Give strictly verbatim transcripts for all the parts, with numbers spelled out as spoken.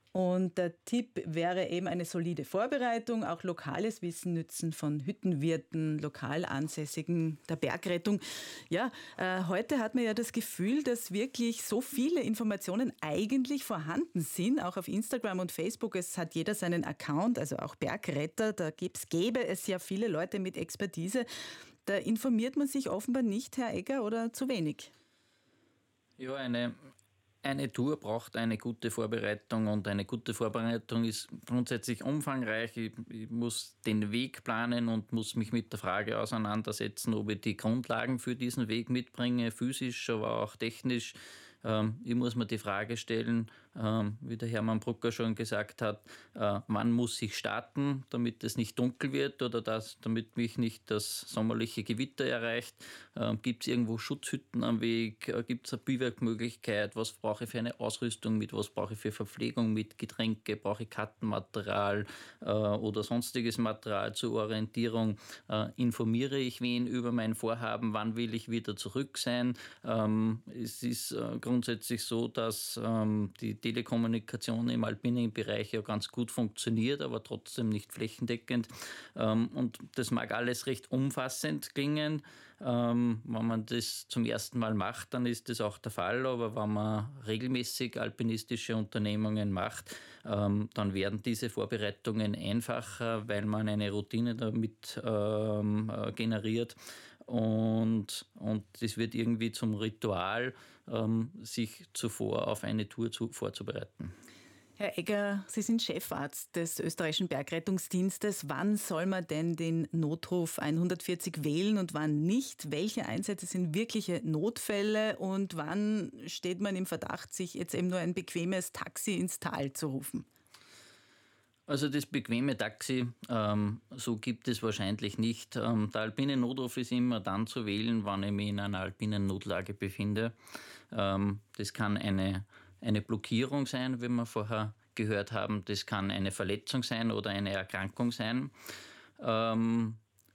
Und der Tipp wäre eben eine solide Vorbereitung, auch lokales Wissen nützen von Hüttenwirten, lokal Ansässigen, der Bergrettung. Ja, äh, heute hat man ja das Gefühl, dass wirklich so viele Informationen eigentlich vorhanden sind, auch auf Instagram und Facebook. Es hat jeder seinen Account, also auch Bergretter. Da gäbe es ja viele Leute mit Expertise. Da informiert man sich offenbar nicht, Herr Egger, oder zu wenig? Ja, eine... Eine Tour braucht eine gute Vorbereitung und eine gute Vorbereitung ist grundsätzlich umfangreich. Ich, ich muss den Weg planen und muss mich mit der Frage auseinandersetzen, ob ich die Grundlagen für diesen Weg mitbringe, physisch, aber auch technisch. Ähm, ich muss mir die Frage stellen, ähm, wie der Hermann Brucker schon gesagt hat, äh, wann muss ich starten, damit es nicht dunkel wird oder das, damit mich nicht das sommerliche Gewitter erreicht. Ähm, gibt es irgendwo Schutzhütten am Weg? Äh, gibt es eine Biwakmöglichkeit? Was brauche ich für eine Ausrüstung mit? Was brauche ich für Verpflegung mit? Getränke? Brauche ich Kartenmaterial äh, oder sonstiges Material zur Orientierung? Äh, informiere ich wen über mein Vorhaben? Wann will ich wieder zurück sein? Ähm, es ist äh, grundsätzlich so, dass ähm, die Telekommunikation im alpinen Bereich ja ganz gut funktioniert, aber trotzdem nicht flächendeckend. Ähm, und das mag alles recht umfassend klingen. Ähm, wenn man das zum ersten Mal macht, dann ist das auch der Fall. Aber wenn man regelmäßig alpinistische Unternehmungen macht, ähm, dann werden diese Vorbereitungen einfacher, weil man eine Routine damit ähm, äh, generiert. Und, und das wird irgendwie zum Ritual, ähm, sich zuvor auf eine Tour zu, vorzubereiten. Herr Egger, Sie sind Chefarzt des österreichischen Bergrettungsdienstes. Wann soll man denn den Notruf hundertvierzig wählen und wann nicht? Welche Einsätze sind wirkliche Notfälle und wann steht man im Verdacht, sich jetzt eben nur ein bequemes Taxi ins Tal zu rufen? Also das bequeme Taxi, ähm, so gibt es wahrscheinlich nicht. Ähm, der alpine Notruf ist immer dann zu wählen, wenn ich mich in einer alpinen Notlage befinde. Ähm, das kann eine, eine Blockierung sein, wie wir vorher gehört haben. Das kann eine Verletzung sein oder eine Erkrankung sein. Ähm,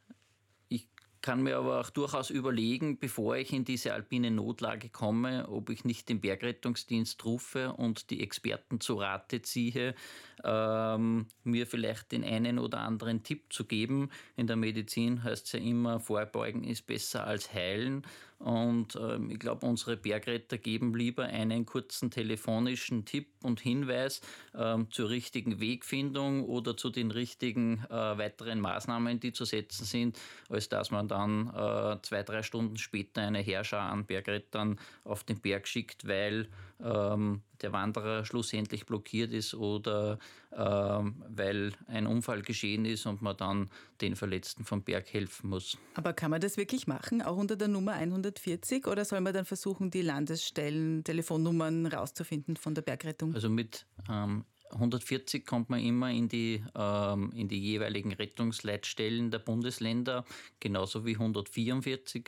kann mir aber auch durchaus überlegen, bevor ich in diese alpine Notlage komme, ob ich nicht den Bergrettungsdienst rufe und die Experten zu Rate ziehe, ähm, mir vielleicht den einen oder anderen Tipp zu geben. In der Medizin heißt es ja immer, vorbeugen ist besser als heilen. Und ähm, ich glaube, unsere Bergretter geben lieber einen kurzen telefonischen Tipp und Hinweis ähm, zur richtigen Wegfindung oder zu den richtigen äh, weiteren Maßnahmen, die zu setzen sind, als dass man dann äh, zwei, drei Stunden später eine Heerschar an Bergrettern auf den Berg schickt, weil ähm, der Wanderer schlussendlich blockiert ist oder ähm, weil ein Unfall geschehen ist und man dann den Verletzten vom Berg helfen muss. Aber kann man das wirklich machen, auch unter der Nummer hundertvierzig, oder soll man dann versuchen, die Landesstellen, Telefonnummern rauszufinden von der Bergrettung? Also mit ähm, hundertvierzig kommt man immer in die, ähm, in die jeweiligen Rettungsleitstellen der Bundesländer, genauso wie hundertvierundvierzig.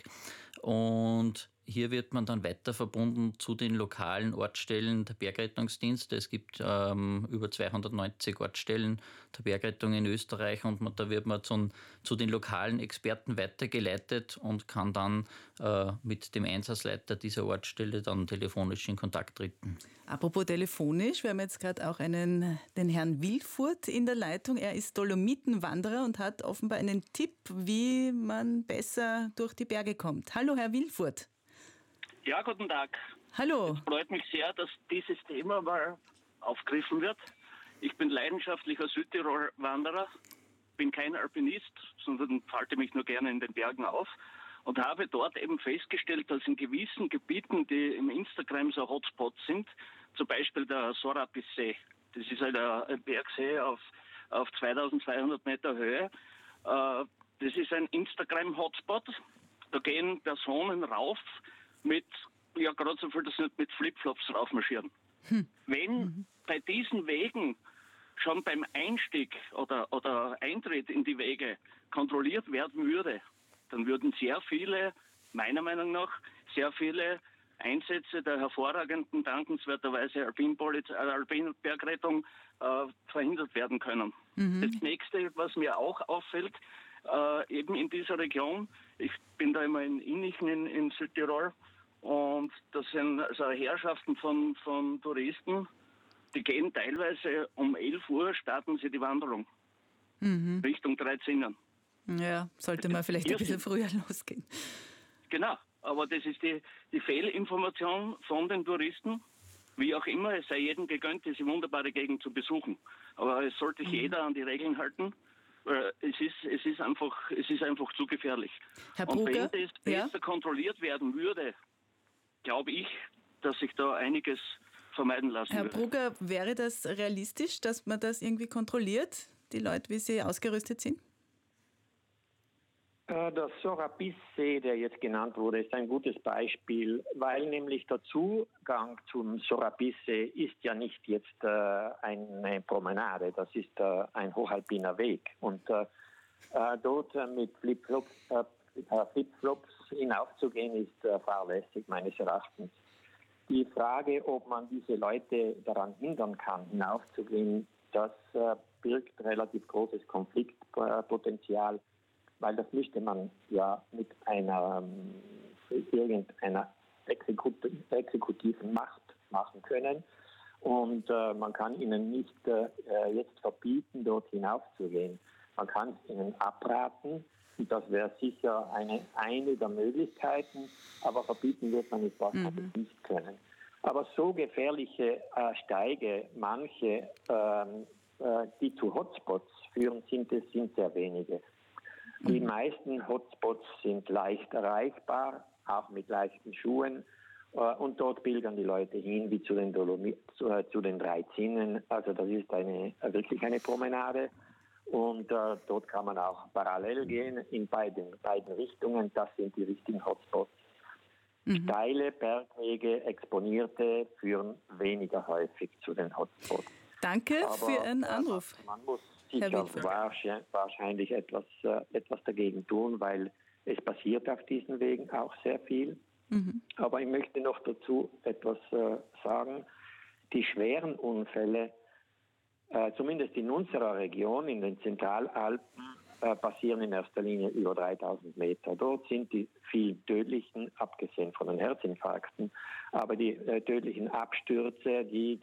Und hier wird man dann weiter verbunden zu den lokalen Ortsstellen der Bergrettungsdienste. Es gibt ähm, über zweihundertneunzig Ortsstellen der Bergrettung in Österreich und man, da wird man zu, zu den lokalen Experten weitergeleitet und kann dann äh, mit dem Einsatzleiter dieser Ortsstelle dann telefonisch in Kontakt treten. Apropos telefonisch, wir haben jetzt gerade auch einen, den Herrn Wildfurt in der Leitung. Er ist Dolomitenwanderer und hat offenbar einen Tipp, wie man besser durch die Berge kommt. Hallo, Herr Wildfurt. Ja, guten Tag. Hallo. Es freut mich sehr, dass dieses Thema mal aufgegriffen wird. Ich bin leidenschaftlicher Südtirol-Wanderer, bin kein Alpinist, sondern halte mich nur gerne in den Bergen auf und habe dort eben festgestellt, dass in gewissen Gebieten, die im Instagram so Hotspots sind, zum Beispiel der Sorapis-See, das ist halt ein Bergsee auf, auf zweitausendzweihundert Meter Höhe, äh, das ist ein Instagram-Hotspot, da gehen Personen rauf, mit, ja, gerade so viel, dass sie nicht mit Flipflops raufmarschieren. Hm. Wenn mhm. bei diesen Wegen schon beim Einstieg oder, oder Eintritt in die Wege kontrolliert werden würde, dann würden sehr viele, meiner Meinung nach, sehr viele Einsätze der hervorragenden, dankenswerterweise Alpinpolizei, äh, Alpinbergrettung äh, verhindert werden können. Mhm. Das nächste, was mir auch auffällt, äh, eben in dieser Region, ich bin da immer in Innichen in, in Südtirol, und das sind also Herrschaften von, von Touristen, die gehen teilweise um elf Uhr, starten sie die Wanderung Mhm. Richtung Dreizinnen. Ja, sollte man vielleicht ein bisschen früher losgehen. Genau, aber das ist die, die Fehlinformation von den Touristen. Wie auch immer, es sei jedem gegönnt, diese wunderbare Gegend zu besuchen. Aber es sollte sich mhm. jeder an die Regeln halten. Es ist, es ist, einfach, es ist einfach zu gefährlich. Herr Und Brugger, wenn das besser ja? kontrolliert werden würde, glaube ich, dass sich da einiges vermeiden lassen Herr würde. Herr Brugger, wäre das realistisch, dass man das irgendwie kontrolliert, die Leute, wie sie ausgerüstet sind? Der Sorabis-See, der jetzt genannt wurde, ist ein gutes Beispiel, weil nämlich der Zugang zum Sorabis-See ist ja nicht jetzt äh, eine Promenade, das ist äh, ein hochalpiner Weg. Und äh, dort äh, mit Flipflops, äh, Flipflops hinaufzugehen, ist äh, fahrlässig meines Erachtens. Die Frage, ob man diese Leute daran hindern kann, hinaufzugehen, das äh, birgt relativ großes Konfliktpotenzial. Weil das müsste man ja mit einer irgendeiner Exekut- exekutiven Macht machen können. Und äh, man kann ihnen nicht äh, jetzt verbieten, dort hinaufzugehen. Man kann es ihnen abraten. Und das wäre sicher eine, eine der Möglichkeiten. Aber verbieten wird man es wahrscheinlich mhm. nicht können. Aber so gefährliche äh, Steige, manche, ähm, äh, die zu Hotspots führen, sind es sind sehr wenige. Die meisten Hotspots sind leicht erreichbar, auch mit leichten Schuhen. Und dort pilgern die Leute hin, wie zu den, Dolomit, zu, zu den Dreizinnen. Also das ist eine, wirklich eine Promenade. Und äh, dort kann man auch parallel gehen in beiden, beiden Richtungen. Das sind die richtigen Hotspots. Mhm. Steile Bergwege, exponierte, führen weniger häufig zu den Hotspots. Danke Aber, für Ihren äh, Anruf. Man muss sicher wahrscheinlich etwas, äh, etwas dagegen tun, weil es passiert auf diesen Wegen auch sehr viel. Mhm. Aber ich möchte noch dazu etwas äh, sagen. Die schweren Unfälle, äh, zumindest in unserer Region, in den Zentralalpen, äh, passieren in erster Linie über dreitausend Meter. Dort sind die vielen tödlichen, abgesehen von den Herzinfarkten, aber die äh, tödlichen Abstürze, die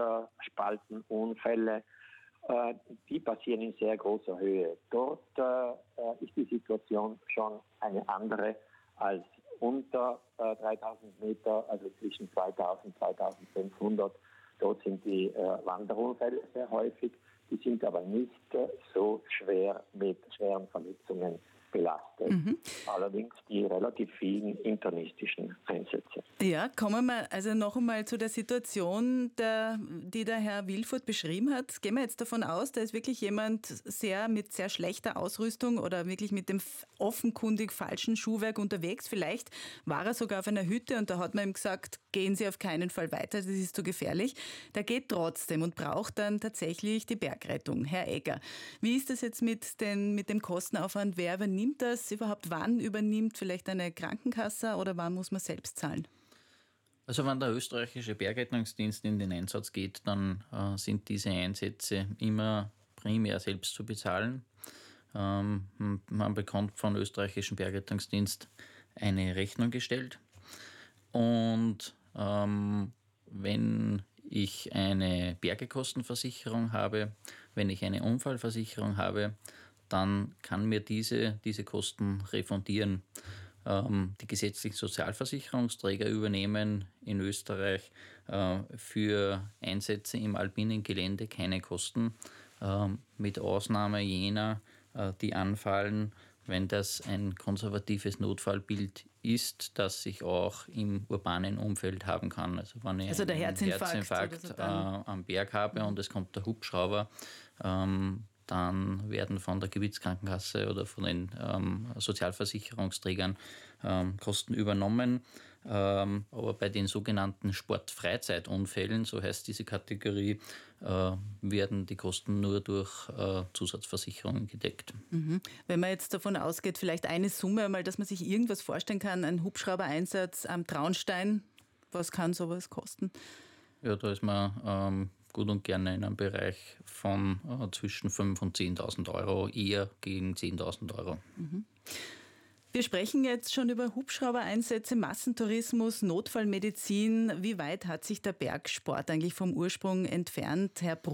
Gletscherspaltenunfälle, äh, die passieren in sehr großer Höhe. Dort äh, ist die Situation schon eine andere als unter äh, dreitausend Meter, also zwischen zweitausend und zweitausendfünfhundert. Dort sind die äh, Wanderunfälle sehr häufig. Die sind aber nicht äh, so schwer mit schweren Verletzungen belastet. Mhm. Allerdings die relativ vielen internistischen Einsätze. Ja, kommen wir also noch einmal zu der Situation, der, die der Herr Wilfurt beschrieben hat. Gehen wir jetzt davon aus, da ist wirklich jemand sehr mit sehr schlechter Ausrüstung oder wirklich mit dem offenkundig falschen Schuhwerk unterwegs. Vielleicht war er sogar auf einer Hütte und da hat man ihm gesagt, gehen Sie auf keinen Fall weiter, das ist zu gefährlich. Der geht trotzdem und braucht dann tatsächlich die Bergrettung. Herr Egger, wie ist das jetzt mit, den, mit dem Kostenaufwand? Wer übernimmt das überhaupt? Wann übernimmt vielleicht eine Krankenkasse oder wann muss man selbst zahlen? Also wenn der österreichische Bergrettungsdienst in den Einsatz geht, dann äh, sind diese Einsätze immer primär selbst zu bezahlen. Ähm, man bekommt vom österreichischen Bergrettungsdienst eine Rechnung gestellt. Und ähm, wenn ich eine Bergekostenversicherung habe, wenn ich eine Unfallversicherung habe, dann kann mir diese, diese Kosten refundieren. Ähm, die gesetzlichen Sozialversicherungsträger übernehmen in Österreich äh, für Einsätze im alpinen Gelände keine Kosten, äh, mit Ausnahme jener, äh, die anfallen, wenn das ein konservatives Notfallbild ist, das ich auch im urbanen Umfeld haben kann. Also wenn ich also der einen Herzinfarkt, Herzinfarkt so äh, am Berg habe mhm. und es kommt der Hubschrauber, ähm, dann werden von der Gebietskrankenkasse oder von den ähm, Sozialversicherungsträgern ähm, Kosten übernommen. Ähm, aber bei den sogenannten Sportfreizeitunfällen, so heißt diese Kategorie, äh, werden die Kosten nur durch äh, Zusatzversicherungen gedeckt. Mhm. Wenn man jetzt davon ausgeht, vielleicht eine Summe, mal, dass man sich irgendwas vorstellen kann, ein Hubschrauber-Einsatz am Traunstein, was kann sowas kosten? Ja, da ist man ähm, gut und gerne in einem Bereich von äh, zwischen fünftausend und zehntausend Euro, eher gegen zehntausend Euro. Mhm. Wir sprechen jetzt schon über Hubschraubereinsätze, Massentourismus, Notfallmedizin. Wie weit hat sich der Bergsport eigentlich vom Ursprung entfernt, Herr Brunner?